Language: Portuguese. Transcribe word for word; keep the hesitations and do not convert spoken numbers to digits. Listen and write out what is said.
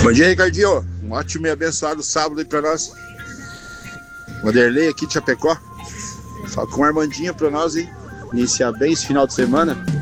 Bom dia, Ricardinho. Um ótimo e abençoado sábado aí pra nós. Vanderlei aqui de Chapecó. Só com o Armandinho pra nós, hein? Iniciar bem esse final de semana.